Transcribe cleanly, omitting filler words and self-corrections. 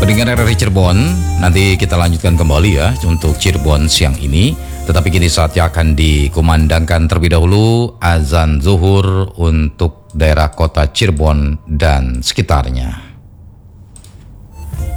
Pendengar RRI Cirebon, nanti kita lanjutkan kembali ya untuk Cirebon siang ini. Tetapi kini saatnya akan dikumandangkan terlebih dahulu azan zuhur untuk daerah kota Cirebon dan sekitarnya.